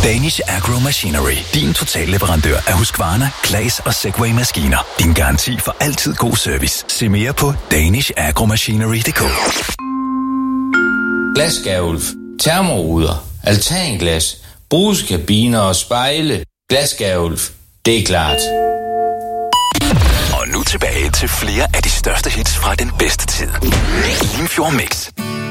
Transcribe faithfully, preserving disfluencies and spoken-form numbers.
Danish Agro Machinery. Din totalleverandør af Husqvarna, Claas og Segway-maskiner. Din garanti for altid god service. Se mere på danish agro machinery punktum d k. Glasskærulf, termoruder, altanglas, brugskabiner og spejle. Glasskærulf, det er klart. Og nu tilbage til flere af de største hits fra den bedste tid. Limfjord Mix.